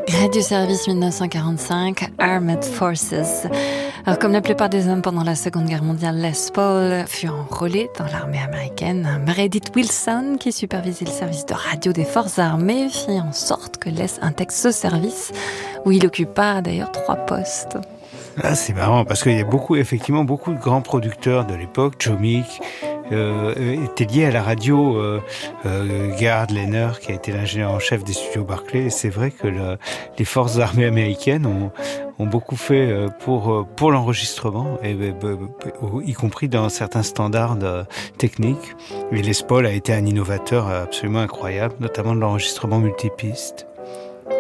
Radio Service 1945, Armed Forces. Alors, comme la plupart des hommes pendant la Seconde Guerre mondiale, Les Paul fut enrôlé dans l'armée américaine. Meredith Wilson, qui supervisait le service de radio des forces armées, fit en sorte que Les intègre ce service, où il occupa d'ailleurs 3 postes. Ah, c'est marrant, parce qu'il y a effectivement beaucoup de grands producteurs de l'époque, Joe Meek, était lié à la radio, Gerhard Lerner, qui a été l'ingénieur en chef des studios Barclay. Et c'est vrai que les forces armées américaines ont beaucoup fait pour l'enregistrement, y compris dans certains standards techniques. Et Les Paul a été un innovateur absolument incroyable, notamment de l'enregistrement multipiste.